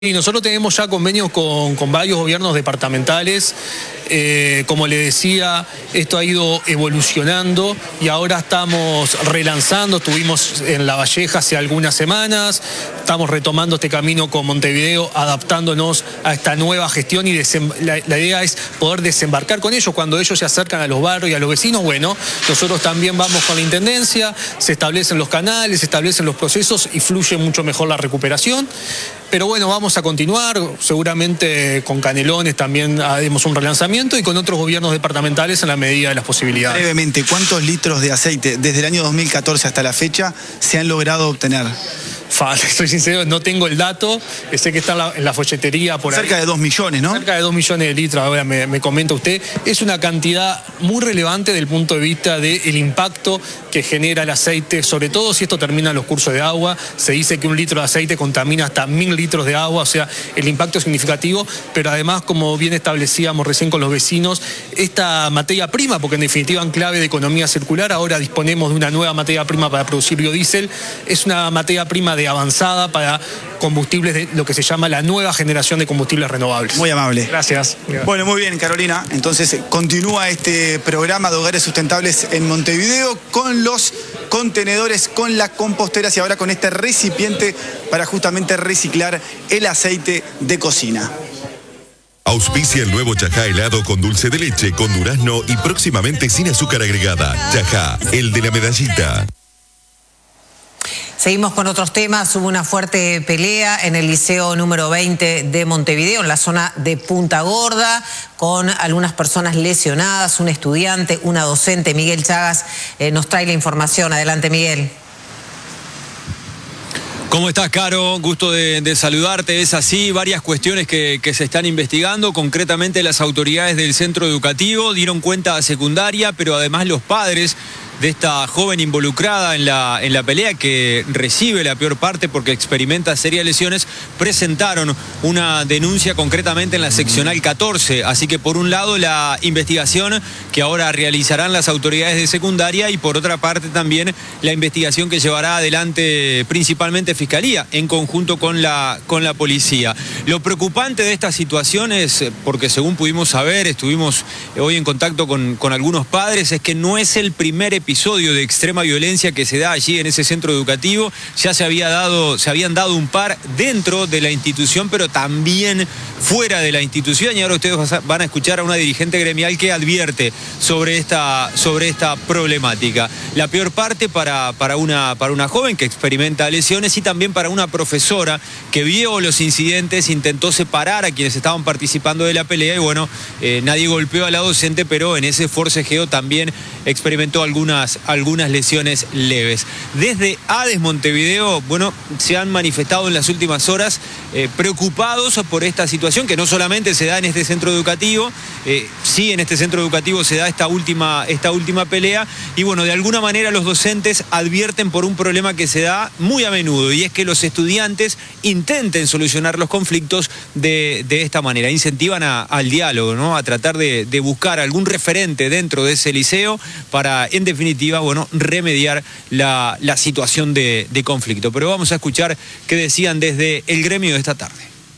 Y nosotros tenemos ya convenios con varios gobiernos departamentales. Como le decía, esto ha ido evolucionando y ahora estamos relanzando. Estuvimos en La Valleja hace algunas semanas, estamos retomando este camino con Montevideo, adaptándonos a esta nueva gestión y la idea es poder desembarcar con ellos cuando ellos se acercan a los barrios y a los vecinos. Bueno, nosotros también vamos con la Intendencia, se establecen los canales, se establecen los procesos y fluye mucho mejor la recuperación. Pero bueno, vamos a continuar, seguramente con Canelones también haremos un relanzamiento y con otros gobiernos departamentales en la medida de las posibilidades. Brevemente, ¿cuántos litros de aceite desde el año 2014 hasta la fecha se han logrado obtener? Soy sincero, no tengo el dato, sé que está en la folletería por cerca ahí. de 2 millones, ¿no? Cerca de 2 millones de litros, ahora me comenta usted. Es una cantidad muy relevante desde el punto de vista del impacto que genera el aceite, sobre todo si esto termina en los cursos de agua. Se dice que un litro de aceite contamina hasta 1000 litros de agua, o sea, el impacto es significativo, pero además, como bien establecíamos recién con los vecinos, esta materia prima, porque en definitiva en clave de economía circular, ahora disponemos de una nueva materia prima para producir biodiesel, es una materia prima de avanzada para combustibles de lo que se llama la nueva generación de combustibles renovables. Muy amable. Gracias. Bueno, muy bien, Carolina. Entonces continúa este programa de hogares sustentables en Montevideo con los contenedores, con las composteras y ahora con este recipiente para justamente reciclar el aceite de cocina. Auspicia el nuevo Chajá helado con dulce de leche, con durazno y próximamente sin azúcar agregada. Chajá, el de la medallita. Seguimos con otros temas. Hubo una fuerte pelea en el liceo número 20 de Montevideo, en la zona de Punta Gorda, con algunas personas lesionadas, un estudiante, una docente. Miguel Chagas nos trae la información. Adelante, Miguel. ¿Cómo estás, Caro? Gusto de saludarte. Es así, varias cuestiones que se están investigando. Concretamente, las autoridades del centro educativo dieron cuenta a secundaria, pero además los padres de esta joven involucrada en la pelea, que recibe la peor parte porque experimenta serias lesiones, presentaron una denuncia concretamente en la seccional 14. Así que por un lado la investigación que ahora realizarán las autoridades de secundaria y por otra parte también la investigación que llevará adelante principalmente Fiscalía en conjunto con la policía. Lo preocupante de esta situación es, porque según pudimos saber, estuvimos hoy en contacto con algunos padres, es que no es el primer episodio de extrema violencia que se da allí en ese centro educativo. Ya se habían dado un par dentro de la institución, pero también fuera de la institución, y ahora ustedes van a escuchar a una dirigente gremial que advierte sobre esta problemática. La peor parte para una joven que experimenta lesiones y también para una profesora que vio los incidentes, intentó separar a quienes estaban participando de la pelea y bueno, nadie golpeó a la docente, pero en ese forcejeo también experimentó algunas lesiones leves. Desde ADES Montevideo, bueno, se han manifestado en las últimas horas preocupados por esta situación, que no solamente se da en este centro educativo, sí, en este centro educativo se da esta última pelea, y bueno, de alguna manera los docentes advierten por un problema que se da muy a menudo, y es que los estudiantes intenten solucionar los conflictos de esta manera, incentivan al diálogo, ¿no? A tratar de buscar algún referente dentro de ese liceo para, en definitiva, bueno, remediar la situación de conflicto. Pero vamos a escuchar qué decían desde el gremio de esta tarde.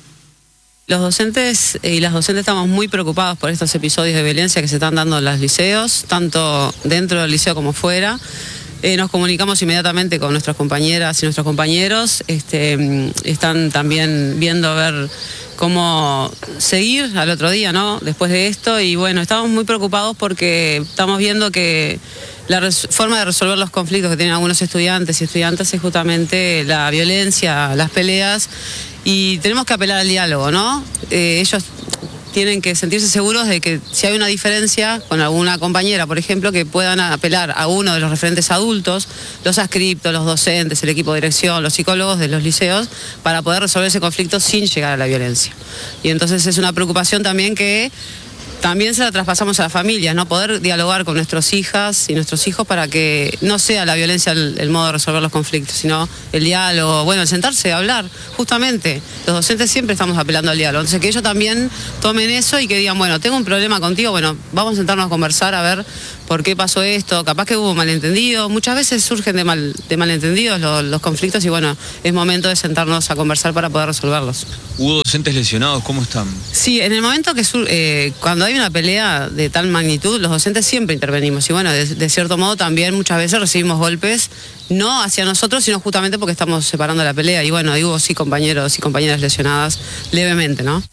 Los docentes y las docentes estamos muy preocupados por estos episodios de violencia que se están dando en los liceos, tanto dentro del liceo como fuera. Nos comunicamos inmediatamente con nuestras compañeras y nuestros compañeros. Están también viendo a ver cómo seguir al otro día, ¿no? Después de esto. Y bueno, estamos muy preocupados porque estamos viendo que la forma de resolver los conflictos que tienen algunos estudiantes y estudiantes es justamente la violencia, las peleas. Y tenemos que apelar al diálogo, ¿no? Ellos tienen que sentirse seguros de que si hay una diferencia con alguna compañera, por ejemplo, que puedan apelar a uno de los referentes adultos, los adscriptos, los docentes, el equipo de dirección, los psicólogos de los liceos, para poder resolver ese conflicto sin llegar a la violencia. Y entonces es una preocupación también que también se la traspasamos a las familias, ¿no? Poder dialogar con nuestras hijas y nuestros hijos para que no sea la violencia el modo de resolver los conflictos, sino el diálogo, bueno, el sentarse a hablar, justamente. Los docentes siempre estamos apelando al diálogo, entonces que ellos también tomen eso y que digan, bueno, tengo un problema contigo, bueno, vamos a sentarnos a conversar a ver por qué pasó esto, capaz que hubo malentendido, muchas veces surgen de malentendidos los conflictos y bueno, es momento de sentarnos a conversar para poder resolverlos. ¿Hubo docentes lesionados? ¿Cómo están? Sí, en el momento que cuando hay una pelea de tal magnitud, los docentes siempre intervenimos y bueno, de cierto modo también muchas veces recibimos golpes, no hacia nosotros, sino justamente porque estamos separando la pelea y bueno, hubo sí compañeros y compañeras lesionadas levemente, ¿no?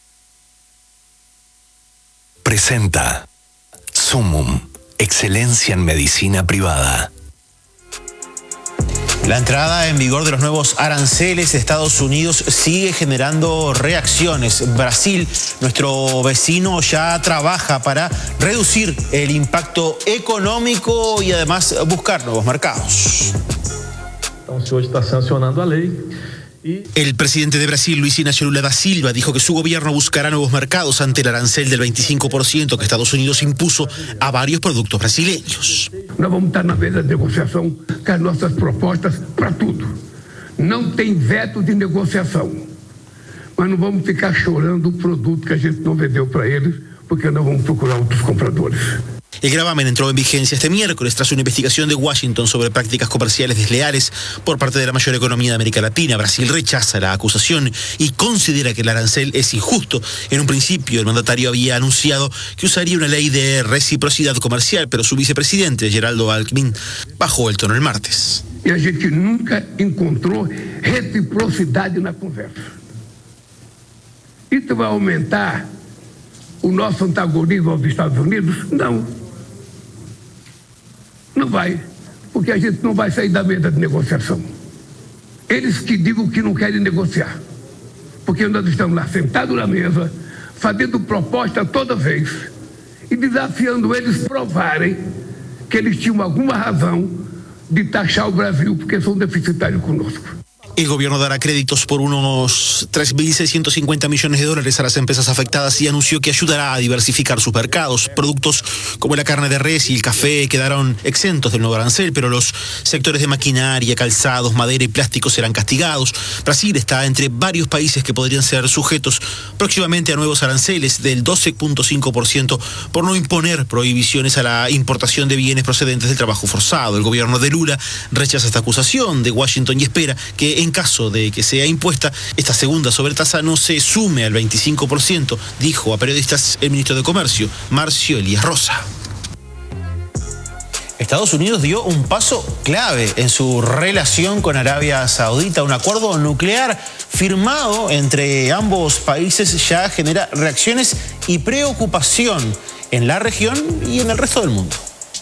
Presenta Sumum, excelencia en medicina privada. La entrada en vigor de los nuevos aranceles de Estados Unidos sigue generando reacciones. Brasil, nuestro vecino, ya trabaja para reducir el impacto económico y además buscar nuevos mercados. Entonces, hoy está sancionando la ley. El presidente de Brasil, Luis Inácio Lula da Silva, dijo que su gobierno buscará nuevos mercados ante el arancel del 25% que Estados Unidos impuso a varios productos brasileños. Nós vamos estar na mesa de negociação com as nossas propostas para tudo. Não tem veto de negociação. Mas não vamos ficar chorando o produto que a gente não vendeu para eles, porque nós vamos procurar outros compradores. El gravamen entró en vigencia este miércoles tras una investigación de Washington sobre prácticas comerciales desleales por parte de la mayor economía de América Latina. Brasil rechaza la acusación y considera que el arancel es injusto. En un principio, el mandatario había anunciado que usaría una ley de reciprocidad comercial, pero su vicepresidente, Geraldo Alckmin, bajó el tono el martes. E a gente nunca encontrou reciprocidade na conversa. Isso vai aumentar o nosso antagonismo aos Estados Unidos? Não. Não vai, porque a gente não vai sair da mesa de negociação. Eles que digam que não querem negociar, porque nós estamos lá sentados na mesa, fazendo proposta toda vez e desafiando eles provarem que eles tinham alguma razão de taxar o Brasil porque são deficitários conosco. El gobierno dará créditos por unos 3.650 millones de dólares a las empresas afectadas y anunció que ayudará a diversificar sus mercados. Productos como la carne de res y el café quedaron exentos del nuevo arancel, pero los sectores de maquinaria, calzados, madera y plástico serán castigados. Brasil está entre varios países que podrían ser sujetos próximamente a nuevos aranceles del 12.5% por no imponer prohibiciones a la importación de bienes procedentes del trabajo forzado. El gobierno de Lula rechaza esta acusación de Washington y espera que en caso de que sea impuesta, esta segunda sobretasa no se sume al 25%, dijo a periodistas el ministro de Comercio, Marcio Elías Rosa. Estados Unidos dio un paso clave en su relación con Arabia Saudita. Un acuerdo nuclear firmado entre ambos países ya genera reacciones y preocupación en la región y en el resto del mundo.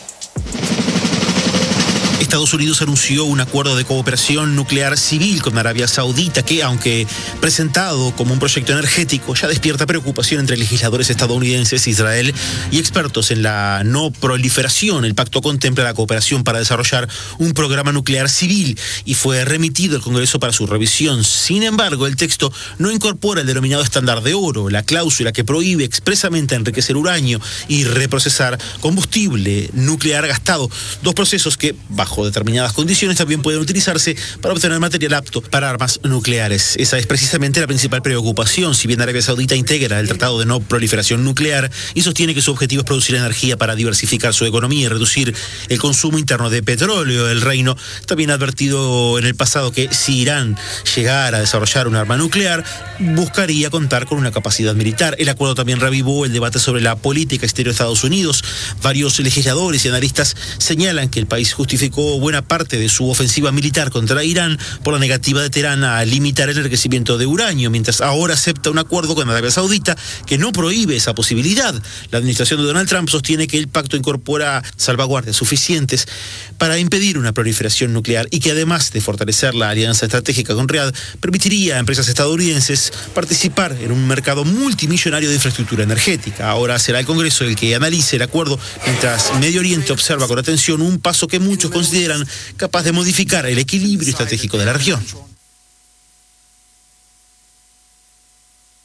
Estados Unidos anunció un acuerdo de cooperación nuclear civil con Arabia Saudita que, aunque presentado como un proyecto energético, ya despierta preocupación entre legisladores estadounidenses, Israel y expertos en la no proliferación. El pacto contempla la cooperación para desarrollar un programa nuclear civil y fue remitido al Congreso para su revisión. Sin embargo, el texto no incorpora el denominado estándar de oro, la cláusula que prohíbe expresamente enriquecer uranio y reprocesar combustible nuclear gastado, dos procesos que, bajo determinadas condiciones, también pueden utilizarse para obtener material apto para armas nucleares. Esa es precisamente la principal preocupación. Si bien Arabia Saudita integra el Tratado de No Proliferación Nuclear y sostiene que su objetivo es producir energía para diversificar su economía y reducir el consumo interno de petróleo, el reino también ha advertido en el pasado que si Irán llegara a desarrollar un arma nuclear, buscaría contar con una capacidad militar. El acuerdo también reavivó el debate sobre la política exterior de Estados Unidos. Varios legisladores y analistas señalan que el país justificó buena parte de su ofensiva militar contra Irán por la negativa de Teherán a limitar el enriquecimiento de uranio, mientras ahora acepta un acuerdo con Arabia Saudita que no prohíbe esa posibilidad. La administración de Donald Trump sostiene que el pacto incorpora salvaguardias suficientes para impedir una proliferación nuclear y que además de fortalecer la alianza estratégica con Riad, permitiría a empresas estadounidenses participar en un mercado multimillonario de infraestructura energética. Ahora será el Congreso el que analice el acuerdo, mientras Medio Oriente observa con atención un paso que muchos consideran capaz de modificar el equilibrio estratégico de la región.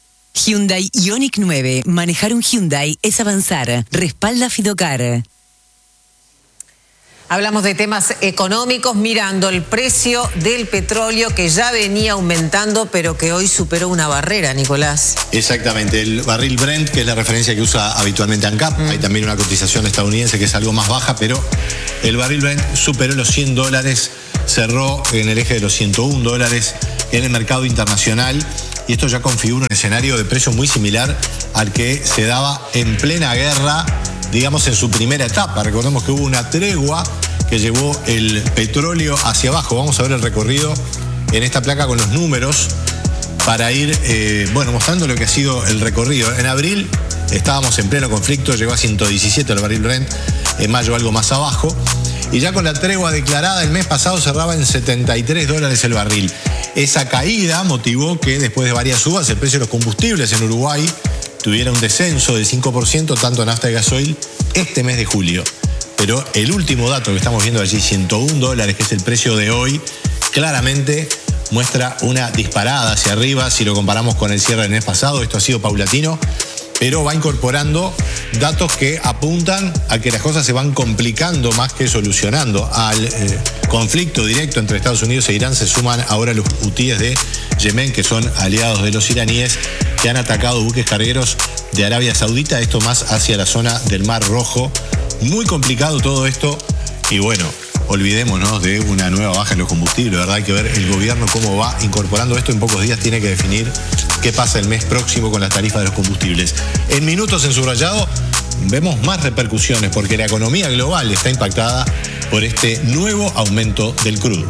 Hyundai Ioniq 9. Manejar un Hyundai es avanzar. Respalda Fidocar. Hablamos de temas económicos, mirando el precio del petróleo que ya venía aumentando, pero que hoy superó una barrera, Nicolás. Exactamente, el barril Brent, que es la referencia que usa habitualmente ANCAP. Hay también una cotización estadounidense que es algo más baja, pero el barril Brent superó los $100, cerró en el eje de los $101 en el mercado internacional. Y esto ya configura un escenario de precio muy similar al que se daba en plena guerra, digamos en su primera etapa. Recordemos que hubo una tregua que llevó el petróleo hacia abajo. Vamos a ver el recorrido en esta placa con los números para ir mostrando lo que ha sido el recorrido. En abril estábamos en pleno conflicto, llegó a 117 el barril Brent, en mayo algo más abajo. Y ya con la tregua declarada el mes pasado cerraba en $73 el barril. Esa caída motivó que después de varias subas el precio de los combustibles en Uruguay tuviera un descenso del 5%, tanto nafta y gasoil, este mes de julio. Pero el último dato que estamos viendo allí, $101, que es el precio de hoy, claramente muestra una disparada hacia arriba si lo comparamos con el cierre del mes pasado. Esto ha sido paulatino, pero va incorporando datos que apuntan a que las cosas se van complicando más que solucionando. Al conflicto directo entre Estados Unidos e Irán se suman ahora los hutíes de Yemen, que son aliados de los iraníes, que han atacado buques cargueros de Arabia Saudita, esto más hacia la zona del Mar Rojo. Muy complicado todo esto y bueno, olvidémonos de una nueva baja en los combustibles, ¿verdad? Hay que ver el gobierno cómo va incorporando esto. En pocos días tiene que definir qué pasa el mes próximo con las tarifas de los combustibles. En minutos en Subrayado vemos más repercusiones porque la economía global está impactada por este nuevo aumento del crudo.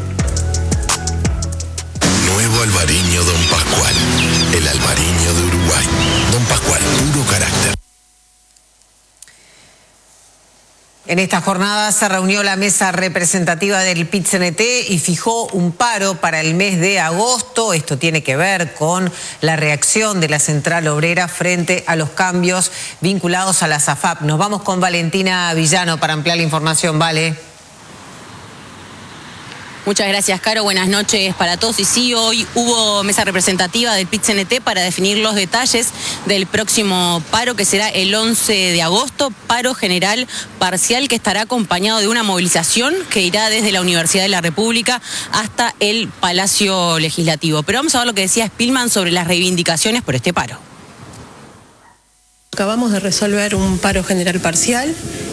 Nuevo Albariño Don Pascual, el Albariño de Uruguay. Don Pascual, puro carácter. En esta jornada se reunió la mesa representativa del PIT-CNT y fijó un paro para el mes de agosto. Esto tiene que ver con la reacción de la Central Obrera frente a los cambios vinculados a la SAFAP. Nos vamos con Valentina Villano para ampliar la información. Vale. Muchas gracias, Caro. Buenas noches para todos. Y sí, hoy hubo mesa representativa del PIT-CNT para definir los detalles del próximo paro, que será el 11 de agosto, paro general parcial que estará acompañado de una movilización que irá desde la Universidad de la República hasta el Palacio Legislativo. Pero vamos a ver lo que decía Spillman sobre las reivindicaciones por este paro. Acabamos de resolver un paro general parcial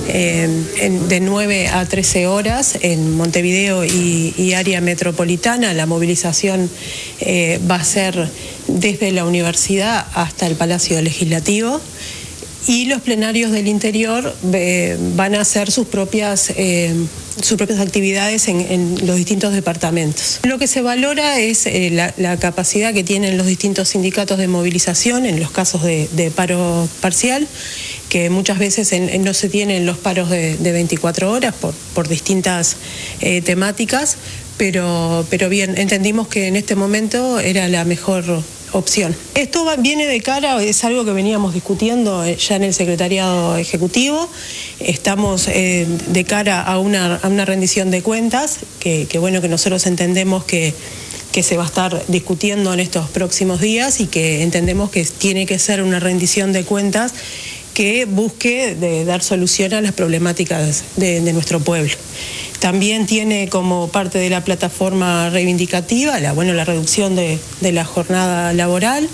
de 9 a 13 horas en Montevideo y área metropolitana. La movilización va a ser desde la universidad hasta el Palacio Legislativo. Y los plenarios del interior van a hacer sus propias actividades en los distintos departamentos. Lo que se valora es la capacidad que tienen los distintos sindicatos de movilización en los casos de paro parcial, que muchas veces no se tienen los paros de 24 horas por distintas temáticas, pero bien, entendimos que en este momento era la mejor opción. Esto viene de cara, es algo que veníamos discutiendo ya en el Secretariado Ejecutivo. Estamos de cara a una rendición de cuentas, que bueno, que nosotros entendemos que se va a estar discutiendo en estos próximos días y que entendemos que tiene que ser una rendición de cuentas que busque dar solución a las problemáticas de nuestro pueblo. También tiene como parte de la plataforma reivindicativa la reducción de la jornada laboral,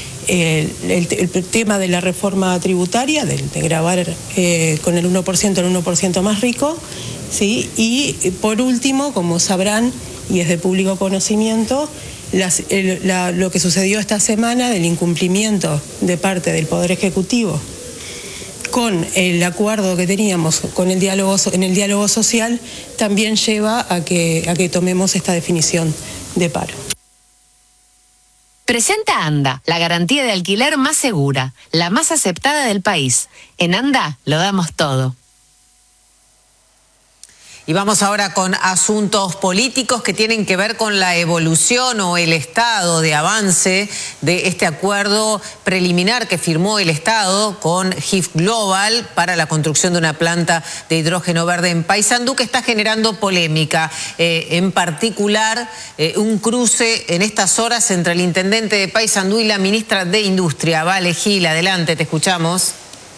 el tema de la reforma tributaria, de gravar con el 1% el 1% más rico, ¿sí? Y por último, como sabrán, y es de público conocimiento, lo que sucedió esta semana del incumplimiento de parte del Poder Ejecutivo con el acuerdo que teníamos en el diálogo social, también lleva a que tomemos esta definición de paro. Presenta ANDA, la garantía de alquiler más segura, la más aceptada del país. En ANDA lo damos todo. Y vamos ahora con asuntos políticos que tienen que ver con la evolución o el estado de avance de este acuerdo preliminar que firmó el Estado con GIF Global para la construcción de una planta de hidrógeno verde en Paysandú, que está generando polémica. En particular, un cruce en estas horas entre el intendente de Paysandú y la ministra de Industria. Vale, Gil, adelante, te escuchamos.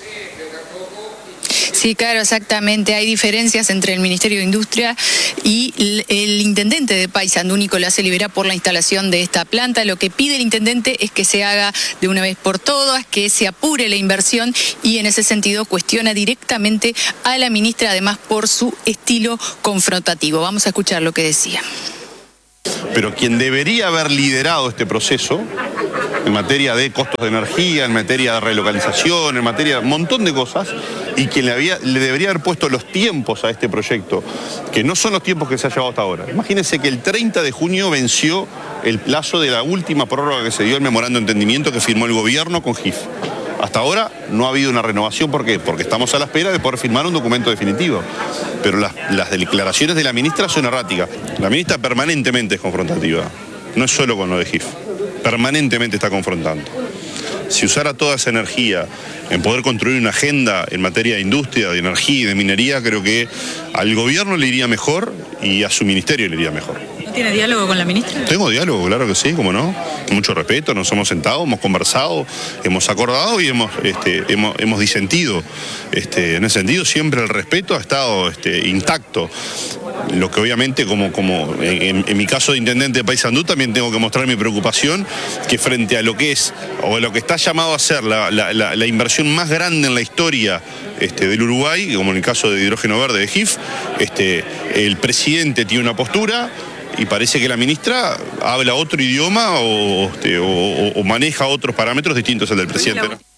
Sí, claro, exactamente. Hay diferencias entre el Ministerio de Industria y el intendente de Paysandú, Nicolás Olivera, por la instalación de esta planta. Lo que pide el intendente es que se haga de una vez por todas, que se apure la inversión, y en ese sentido cuestiona directamente a la ministra, además por su estilo confrontativo. Vamos a escuchar lo que decía. Pero quien debería haber liderado este proceso en materia de costos de energía, en materia de relocalización, en materia de un montón de cosas, y quien le debería haber puesto los tiempos a este proyecto, que no son los tiempos que se ha llevado hasta ahora. Imagínense que el 30 de junio venció el plazo de la última prórroga que se dio el memorando de entendimiento que firmó el gobierno con GIF. Hasta ahora no ha habido una renovación. ¿Por qué? Porque estamos a la espera de poder firmar un documento definitivo. Pero las declaraciones de la ministra son erráticas. La ministra permanentemente es confrontativa. No es solo con lo de GIF. Permanentemente está confrontando. Si usara toda esa energía en poder construir una agenda en materia de industria, de energía y de minería, creo que al gobierno le iría mejor y a su ministerio le iría mejor. ¿Tiene diálogo con la ministra? Tengo diálogo, claro que sí, cómo no. Mucho respeto, nos hemos sentado, hemos conversado, hemos acordado y hemos disentido. En ese sentido siempre el respeto ha estado intacto. Lo que obviamente, como en mi caso de intendente de Paysandú, también tengo que mostrar mi preocupación que frente a lo que es, o a lo que está llamado a ser la inversión más grande en la historia del Uruguay, como en el caso de hidrógeno verde de GIF, el presidente tiene una postura y parece que la ministra habla otro idioma o maneja otros parámetros distintos al del presidente, ¿no?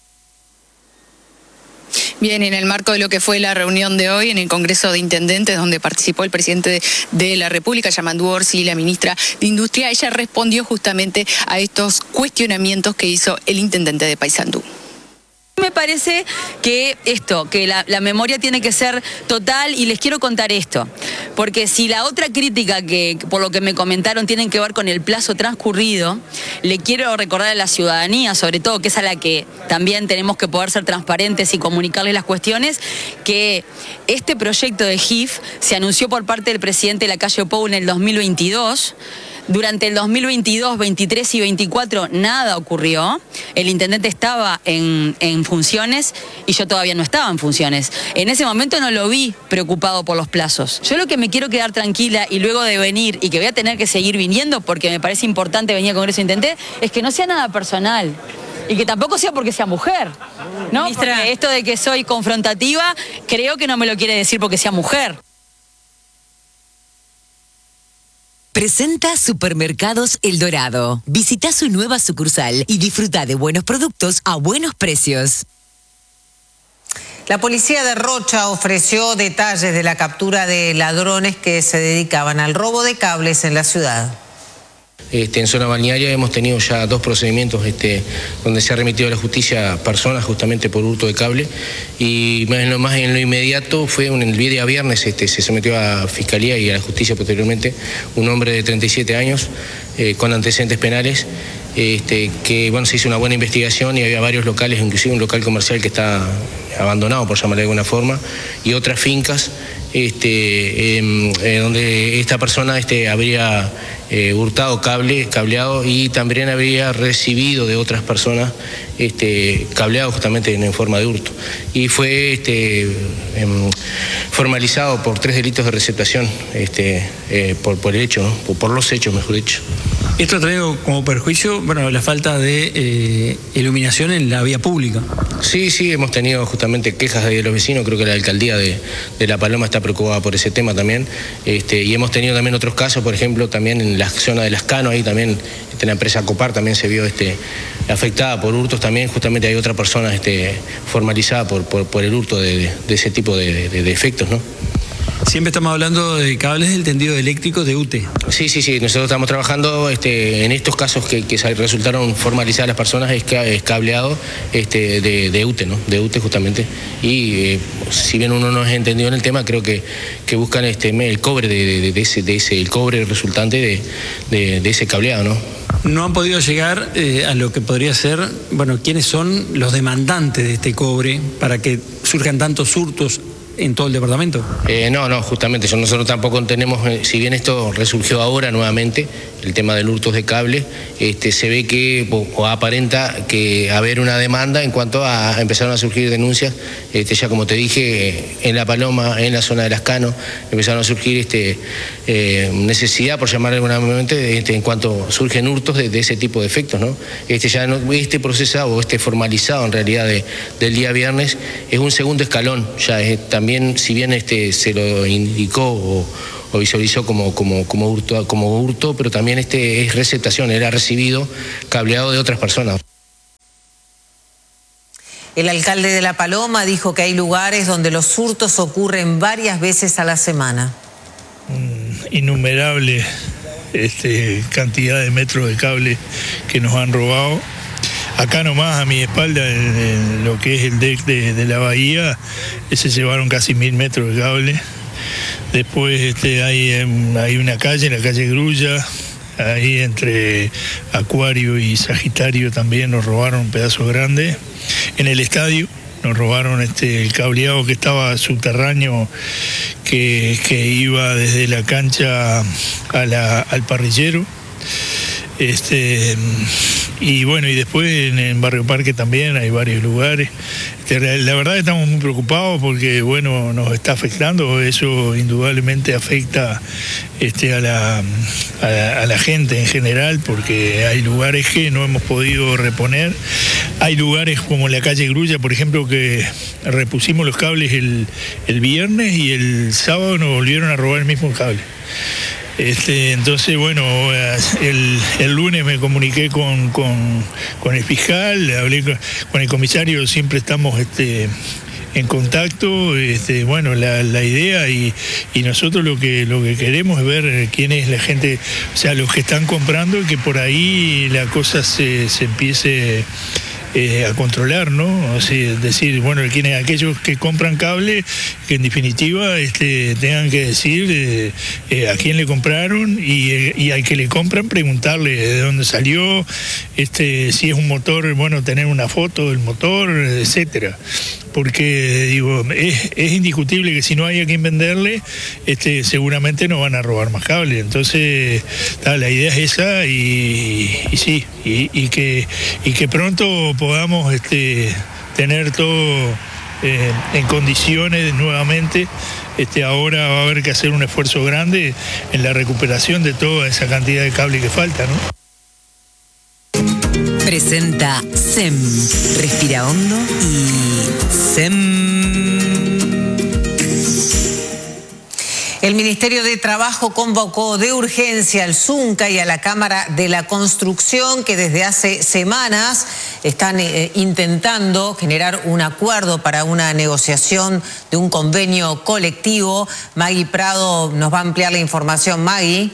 Bien, en el marco de lo que fue la reunión de hoy en el Congreso de Intendentes, donde participó el presidente de la República, Yamandu Orsi, y la ministra de Industria, ella respondió justamente a estos cuestionamientos que hizo el intendente de Paysandú. Me parece que la memoria tiene que ser total, y les quiero contar esto, porque si la otra crítica que por lo que me comentaron tienen que ver con el plazo transcurrido, le quiero recordar a la ciudadanía, sobre todo, que es a la que también tenemos que poder ser transparentes y comunicarles las cuestiones, que este proyecto de GIF se anunció por parte del presidente de la calle Pou en el 2022. Durante el 2022, 23 y 24 nada ocurrió. El intendente estaba en funciones y yo todavía no estaba en funciones. En ese momento no lo vi preocupado por los plazos. Yo lo que me quiero quedar tranquila, y luego de venir, y que voy a tener que seguir viniendo porque me parece importante venir al Congreso de Intendentes, es que no sea nada personal. Y que tampoco sea porque sea mujer, ¿no? Ministra, porque esto de que soy confrontativa, creo que no me lo quiere decir porque sea mujer. Presenta Supermercados El Dorado. Visita su nueva sucursal y disfruta de buenos productos a buenos precios. La policía de Rocha ofreció detalles de la captura de ladrones que se dedicaban al robo de cables en la ciudad. En zona balnearia hemos tenido ya 2 procedimientos donde se ha remitido a la justicia personas justamente por hurto de cable, y en lo inmediato fue el día viernes se sometió a Fiscalía y a la justicia posteriormente un hombre de 37 años con antecedentes penales, que bueno, se hizo una buena investigación y había varios locales, inclusive un local comercial que está abandonado, por llamarle de alguna forma, y otras fincas donde esta persona habría hurtado cableado, y también había recibido de otras personas cableado justamente en forma de hurto, y fue formalizado por 3 delitos de receptación por el hecho, ¿no? Por los hechos, mejor dicho. Esto ha traído como perjuicio, la falta de iluminación en la vía pública. Sí, hemos tenido justamente quejas de los vecinos. Creo que la alcaldía de La Paloma está preocupada por ese tema también. Y hemos tenido también otros casos, por ejemplo, también en la zona de Las Cano, ahí también la empresa Copar también se vio afectada por hurtos también. Justamente hay otra persona formalizada por el hurto de ese tipo de efectos, ¿no? Siempre estamos hablando de cables del tendido eléctrico de UTE. Sí, nosotros estamos trabajando en estos casos que resultaron formalizadas las personas, es cableado de UTE, ¿no? De UTE justamente. Y si bien uno no es entendido en el tema, creo que buscan el cobre el cobre resultante de ese cableado, ¿no? No han podido llegar a lo que podría ser, bueno, quiénes son los demandantes de este cobre para que surjan tantos hurtos en todo el departamento. No, justamente, nosotros tampoco tenemos, si bien esto resurgió ahora nuevamente, el tema del hurtos de cable, se ve que, o aparenta que haber una demanda en cuanto a empezaron a surgir denuncias, ya como te dije, en La Paloma, en la zona de Las Cano, empezaron a surgir necesidad, por llamarle alguna mente, en cuanto surgen hurtos de ese tipo de efectos, ¿no? Este procesado, o formalizado en realidad del día viernes, es un segundo escalón, ya es también, si bien se lo indicó o visualizó como hurto, pero también es receptación, era recibido cableado de otras personas. El alcalde de La Paloma dijo que hay lugares donde los hurtos ocurren varias veces a la semana. Innumerable cantidad de metros de cable que nos han robado. Acá nomás a mi espalda, en lo que es el deck de la bahía, se llevaron casi 1000 metros de cable. Después hay una calle, la calle Grulla, ahí entre Acuario y Sagitario también nos robaron un pedazo grande. En el estadio nos robaron el cableado que estaba subterráneo, que iba desde la cancha al parrillero. Y bueno, y después en Barrio Parque también hay varios lugares. La verdad que estamos muy preocupados porque, bueno, nos está afectando, eso indudablemente afecta a la gente en general, porque hay lugares que no hemos podido reponer. Hay lugares como la calle Grulla, por ejemplo, que repusimos los cables el viernes y el sábado nos volvieron a robar el mismo cable. Entonces, bueno, el lunes me comuniqué con el fiscal, hablé con el comisario, siempre estamos en contacto. Bueno, la idea y nosotros lo que queremos es ver quién es la gente, o sea, los que están comprando, y que por ahí la cosa se empiece a controlar, ¿no? O sea, decir, bueno, aquellos que compran cable, que en definitiva tengan que decir a quién le compraron, y al que le compran preguntarle de dónde salió, si es un motor, bueno, tener una foto del motor, etcétera. Porque, digo, es indiscutible que si no hay a quien venderle, seguramente no van a robar más cable. Entonces, la idea es esa, y que pronto podamos tener todo en condiciones nuevamente. Ahora va a haber que hacer un esfuerzo grande en la recuperación de toda esa cantidad de cable que falta, ¿no? Presenta SEM. Respira hondo y SEM. El Ministerio de Trabajo convocó de urgencia al Zunca y a la Cámara de la Construcción, que desde hace semanas están intentando generar un acuerdo para una negociación de un convenio colectivo. Maggie Prado nos va a ampliar la información. Maggie.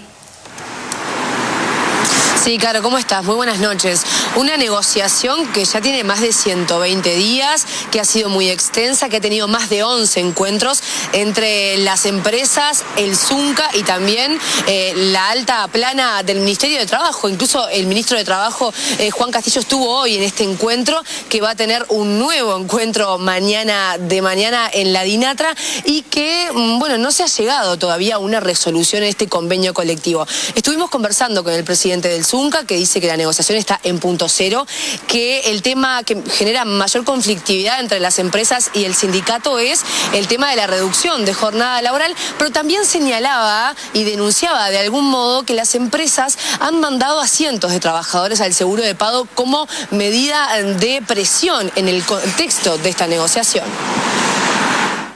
Sí, Caro, ¿cómo estás? Muy buenas noches. Una negociación que ya tiene más de 120 días, que ha sido muy extensa, que ha tenido más de 11 encuentros entre las empresas, el Zunca y también la alta plana del Ministerio de Trabajo. Incluso el ministro de Trabajo, Juan Castillo, estuvo hoy en este encuentro, que va a tener un nuevo encuentro mañana en la Dinatra, y que, bueno, no se ha llegado todavía a una resolución en este convenio colectivo. Estuvimos conversando con el presidente del Zunca, que dice que la negociación está en punto cero, que el tema que genera mayor conflictividad entre las empresas y el sindicato es el tema de la reducción de jornada laboral, pero también señalaba y denunciaba de algún modo que las empresas han mandado a cientos de trabajadores al seguro de paro como medida de presión en el contexto de esta negociación.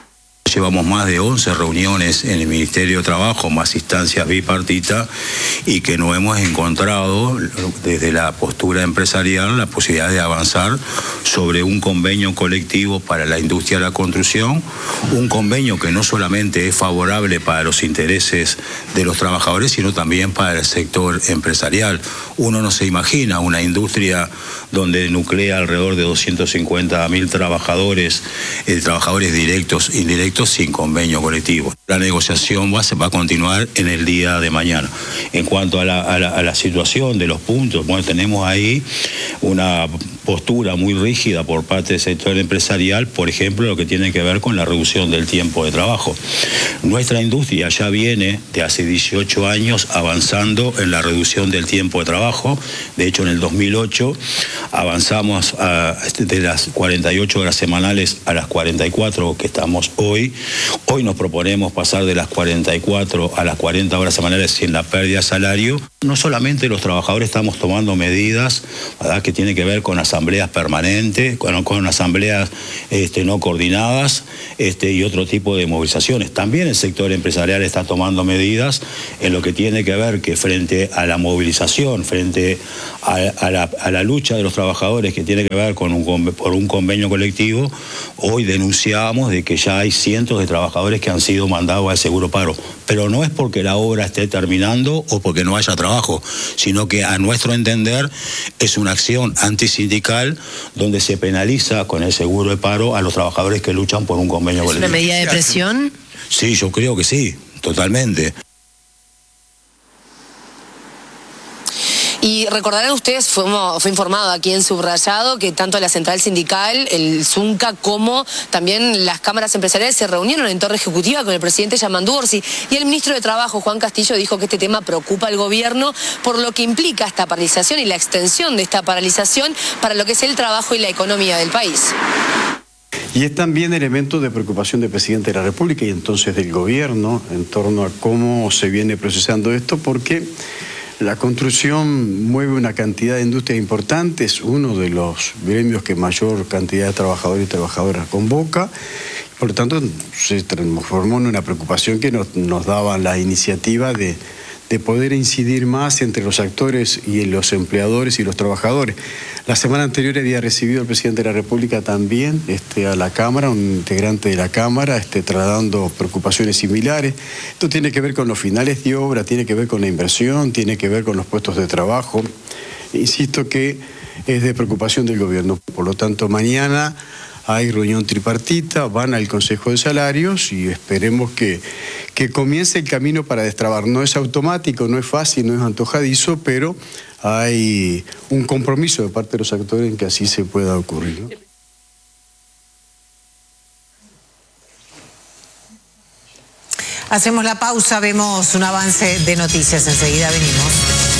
Llevamos más de 11 reuniones en el Ministerio de Trabajo, más instancias bipartitas, y que no hemos encontrado, desde la postura empresarial, la posibilidad de avanzar sobre un convenio colectivo para la industria de la construcción, un convenio que no solamente es favorable para los intereses de los trabajadores, sino también para el sector empresarial. Uno no se imagina una industria donde nuclea alrededor de 250.000 trabajadores, trabajadores directos, indirectos, sin convenio colectivo. La negociación va a continuar en el día de mañana. En cuanto a la situación de los puntos, bueno, tenemos ahí una postura muy rígida por parte del sector empresarial, por ejemplo, lo que tiene que ver con la reducción del tiempo de trabajo. Nuestra industria ya viene de hace 18 años avanzando en la reducción del tiempo de trabajo. De hecho, en el 2008 avanzamos de las 48 horas semanales a las 44 que estamos hoy. Hoy nos proponemos pasar de las 44 a las 40 horas semanales sin la pérdida de salario. No solamente los trabajadores estamos tomando medidas, ¿verdad?, que tienen que ver con asambleas permanentes, con asambleas no coordinadas y otro tipo de movilizaciones. También el sector empresarial está tomando medidas en lo que tiene que ver que frente a la movilización, frente a la lucha de los trabajadores que tiene que ver por un convenio colectivo, hoy denunciamos de que ya hay cientos de trabajadores que han sido mandados al seguro paro. Pero no es porque la obra esté terminando o porque no haya trabajo, sino que a nuestro entender es una acción antisindical donde se penaliza con el seguro de paro a los trabajadores que luchan por un convenio colectivo. ¿Es una medida de presión? Sí, yo creo que sí, totalmente. Y recordarán ustedes, fue informado aquí en Subrayado que tanto la central sindical, el Zunca, como también las cámaras empresariales se reunieron en Torre Ejecutiva con el presidente Yamandu Orsi, y el ministro de Trabajo, Juan Castillo, dijo que este tema preocupa al gobierno por lo que implica esta paralización y la extensión de esta paralización para lo que es el trabajo y la economía del país. Y es también elemento de preocupación del presidente de la República y entonces del gobierno en torno a cómo se viene procesando esto, porque la construcción mueve una cantidad de industrias importantes, uno de los gremios que mayor cantidad de trabajadores y trabajadoras convoca. Por lo tanto, se transformó en una preocupación que nos daba la iniciativa de poder incidir más entre los actores y los empleadores y los trabajadores. La semana anterior había recibido el presidente de la República también a la Cámara, un integrante de la Cámara, trasladando preocupaciones similares. Esto tiene que ver con los finales de obra, tiene que ver con la inversión, tiene que ver con los puestos de trabajo. Insisto que es de preocupación del gobierno. Por lo tanto, mañana hay reunión tripartita, van al Consejo de Salarios y esperemos que comience el camino para destrabar. No es automático, no es fácil, no es antojadizo, pero hay un compromiso de parte de los actores en que así se pueda ocurrir, ¿no? Hacemos la pausa, vemos un avance de noticias, enseguida venimos.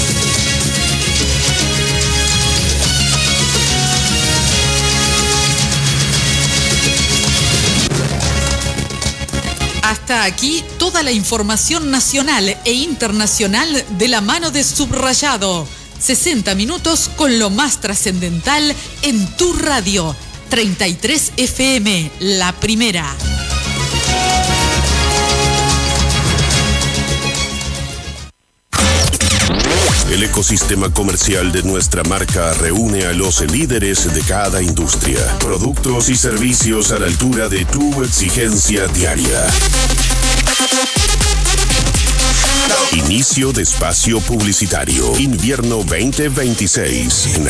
Hasta aquí toda la información nacional e internacional de la mano de Subrayado. 60 minutos con lo más trascendental en tu radio. 33 FM, la primera. El ecosistema comercial de nuestra marca reúne a los líderes de cada industria. Productos y servicios a la altura de tu exigencia diaria. Inicio de espacio publicitario. Invierno 2026.